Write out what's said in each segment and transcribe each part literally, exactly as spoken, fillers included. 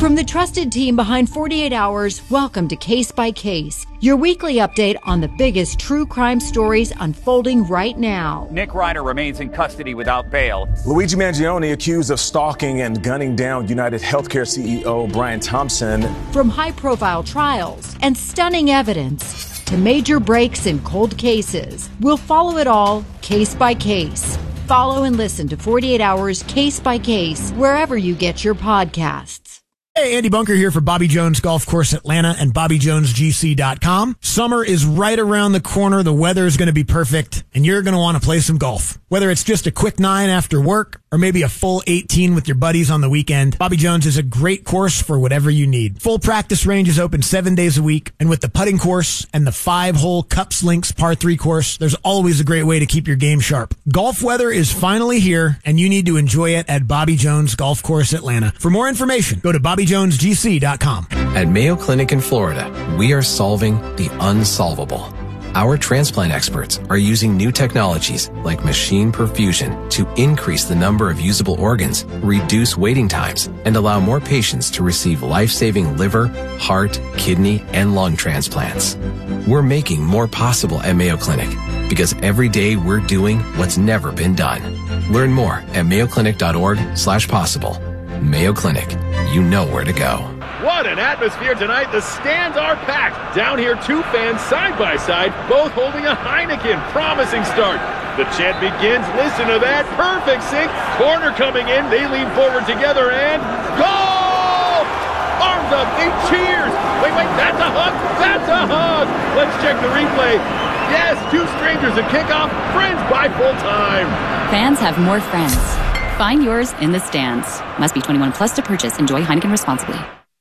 From the trusted team behind forty-eight hours, welcome to Case by Case, your weekly update on the biggest true crime stories unfolding right now. Nick Ryder remains in custody without bail. Luigi Mangione accused of stalking and gunning down United Healthcare C E O Brian Thompson. From high-profile trials and stunning evidence to major breaks in cold cases, we'll follow it all case by case. Follow and listen to forty-eight hours Case by Case wherever you get your podcasts. Hey, Andy Bunker here for Bobby Jones Golf Course Atlanta and Bobby Jones G C dot com. Summer is right around the corner. The weather is going to be perfect, and you're going to want to play some golf. Whether it's just a quick nine after work or maybe a full eighteen with your buddies on the weekend, Bobby Jones is a great course for whatever you need. Full practice range is open seven days a week, and with the putting course and the five-hole Cups Links par three course, there's always a great way to keep your game sharp. Golf weather is finally here, and you need to enjoy it at Bobby Jones Golf Course Atlanta. For more information, go to Bobby Jones G C dot com. At Mayo Clinic in Florida, we are solving the unsolvable. Our transplant experts are using new technologies like machine perfusion to increase the number of usable organs, reduce waiting times, and allow more patients to receive life-saving liver, heart, kidney, and lung transplants. We're making more possible at Mayo Clinic because every day we're doing what's never been done. Learn more at mayo clinic dot org slash possible. Mayo Clinic, you know where to go. What an atmosphere tonight. The stands are packed. Down here, two fans side by side, both holding a Heineken. Promising start. The chant begins. Listen to that. Perfect sync. Corner coming in. They lean forward together and goal! Arms up. They cheers. Wait, wait. That's a hug. That's a hug. Let's check the replay. Yes, two strangers at kickoff. Friends by full time. Fans have more friends. Find yours in the stands. Must be twenty-one plus to purchase. Enjoy Heineken responsibly.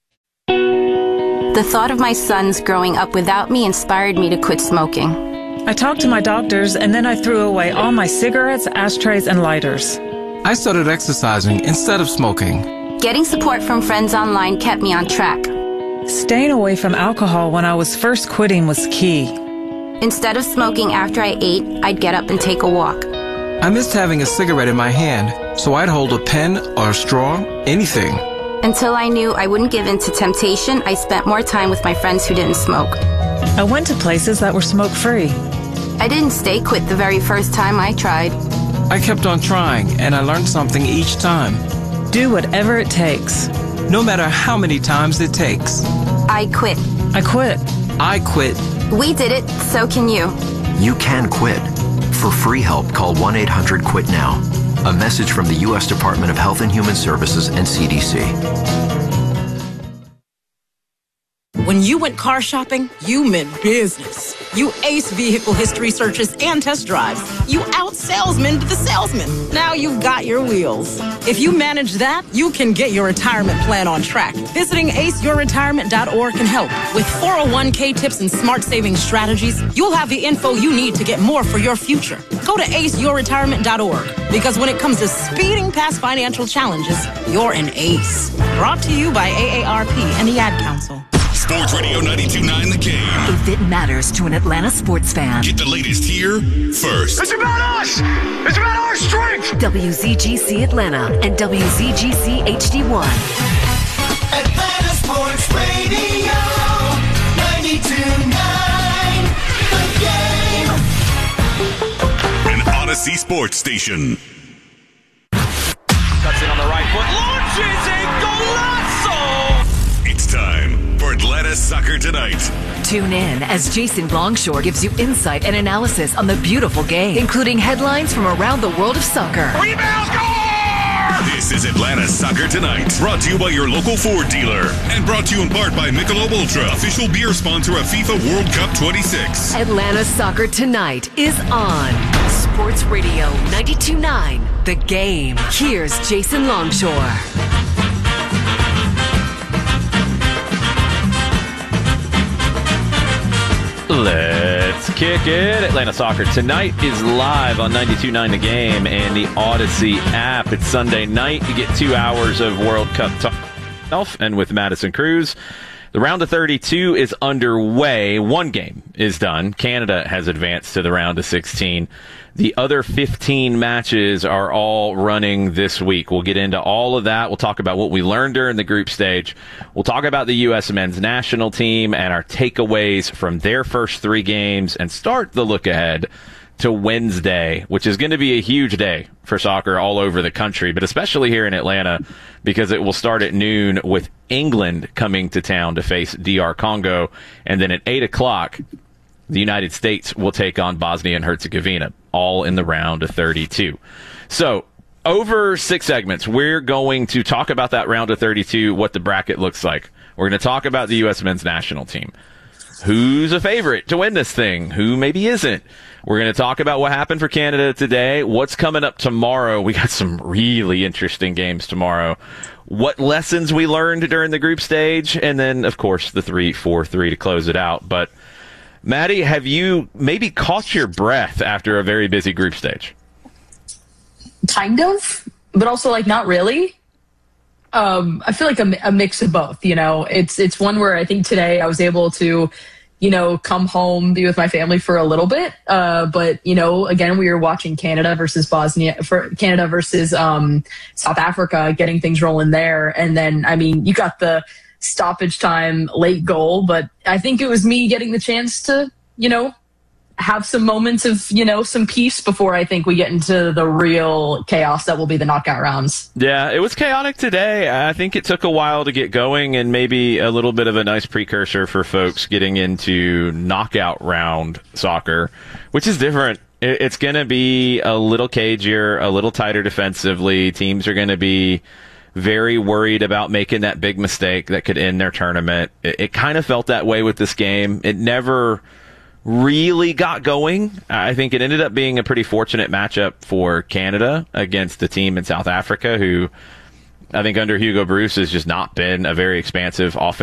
The thought of my sons growing up without me inspired me to quit smoking. I talked to my doctors, and then I threw away all my cigarettes, ashtrays, and lighters. I started exercising instead of smoking. Getting support from friends online kept me on track. Staying away from alcohol when I was first quitting was key. Instead of smoking after I ate, I'd get up and take a walk. I missed having a cigarette in my hand, so I'd hold a pen or a straw, anything. Until I knew I wouldn't give in to temptation, I spent more time with my friends who didn't smoke. I went to places that were smoke-free. I didn't stay quit the very first time I tried. I kept on trying, and I learned something each time. Do whatever it takes. No matter how many times it takes. I quit. I quit. I quit. We did it, so can you. You can quit. For free help, call one eight hundred quit now. A message from the U S Department of Health and Human Services and C D C. When you went car shopping, you meant business. You aced vehicle history searches and test drives. You out-salesmaned the salesman. Now you've got your wheels. If you manage that, you can get your retirement plan on track. Visiting ace your retirement dot org can help. With four oh one k tips and smart saving strategies, you'll have the info you need to get more for your future. Go to ace your retirement dot org, because when it comes to speeding past financial challenges, you're an ace. Brought to you by A A R P and the Ad Council. Sports Radio ninety-two point nine The Game. If it matters to an Atlanta sports fan. Get the latest here first. It's about us! It's about our strength! W Z G C Atlanta and W Z G C H D one. Atlanta Sports Radio ninety-two point nine The Game. An Odyssey Sports Station. Cuts in on the right foot. Launches a golazo! It's time for Atlanta Soccer Tonight. Tune in as Jason Longshore gives you insight and analysis on the beautiful game, including headlines from around the world of soccer. Rebound score! This is Atlanta Soccer Tonight, brought to you by your local Ford dealer, and brought to you in part by Michelob Ultra, official beer sponsor of FIFA World Cup twenty-six. Atlanta Soccer Tonight is on Sports Radio ninety-two point nine The Game. Here's Jason Longshore. Let's kick it. Atlanta Soccer Tonight is live on ninety-two point nine The Game and the Odyssey app. It's Sunday night. You get two hours of World Cup talk. And with Madison Cruz, The round of thirty-two is underway. One game is done. Canada has advanced to the round of sixteen. The other fifteen matches are all running this week. We'll get into all of that. We'll talk about what we learned during the group stage. We'll talk about the U S men's national team and our takeaways from their first three games and start the look ahead to Wednesday, which is going to be a huge day for soccer all over the country, but especially here in Atlanta because it will start at noon with England coming to town to face D R Congo, and then at eight o'clock, the United States will take on Bosnia and Herzegovina, all in the round of thirty-two. So, over six segments, we're going to talk about that round of thirty-two, what the bracket looks like. We're going to talk about the U S men's national team. Who's a favorite to win this thing? Who maybe isn't? We're going to talk about what happened for Canada today, what's coming up tomorrow. We got some really interesting games tomorrow. What lessons we learned during the group stage, and then, of course, the three four three to close it out. But, Maddie, have you maybe caught your breath after a very busy group stage? Kind of, but also, like, not really. Um, I feel like a, a mix of both, you know. It's it's one where I think today I was able to, you know, come home, be with my family for a little bit. Uh, but, you know, again, we were watching Canada versus Bosnia, for Canada versus um, South Africa, getting things rolling there. And then, I mean, you got the stoppage time late goal, but I think it was me getting the chance to, you know, have some moments of, you know, some peace before I think we get into the real chaos that will be the knockout rounds. Yeah, it was chaotic today. I think it took a while to get going and maybe a little bit of a nice precursor for folks getting into knockout round soccer, which is different. It's going to be a little cagier, a little tighter defensively. Teams are going to be very worried about making that big mistake that could end their tournament. It, it kind of felt that way with this game. It never really got going. I think it ended up being a pretty fortunate matchup for Canada against the team in South Africa, who I think under Hugo Bruce has just not been a very expansive offensive